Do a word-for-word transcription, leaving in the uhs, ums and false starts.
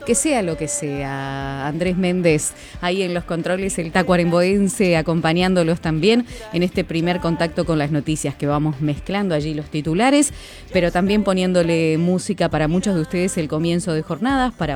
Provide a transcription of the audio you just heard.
que sea lo que sea. Andrés Méndez ahí en los controles, el tacuaremboense acompañándolos también en este primer contacto con las noticias que vamos mezclando allí los titulares, pero también poniéndole música para muchos de ustedes el comienzo de jornadas, para